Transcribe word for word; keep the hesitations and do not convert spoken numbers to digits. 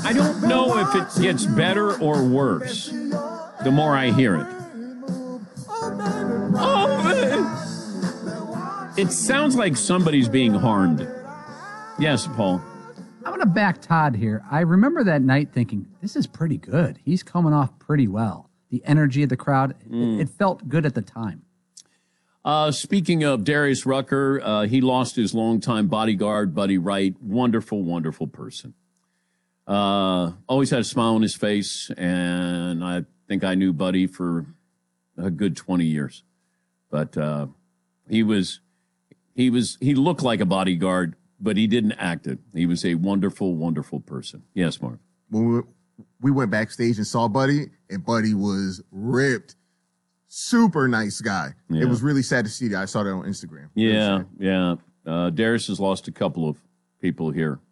I don't know if it gets better or worse the more I hear it. Oh, man. It sounds like somebody's being harmed. Yes, Paul. I'm going to back Todd here. I remember that night thinking, this is pretty good. He's coming off pretty well. The energy of the crowd, mm. it, it felt good at the time. Uh, speaking of Darius Rucker, uh, he lost his longtime bodyguard, Buddy Wright. Wonderful, wonderful person. Uh, always had a smile on his face, and I think I knew Buddy for a good twenty years. But uh, he was, he was, he looked like a bodyguard, but he didn't act it. He was a wonderful, wonderful person. Yes, Mark. When we, we went backstage and saw Buddy, and Buddy was ripped. Super nice guy. Yeah. It was really sad to see that. I saw that on Instagram. Yeah, yeah. Uh, Darius has lost a couple of people here.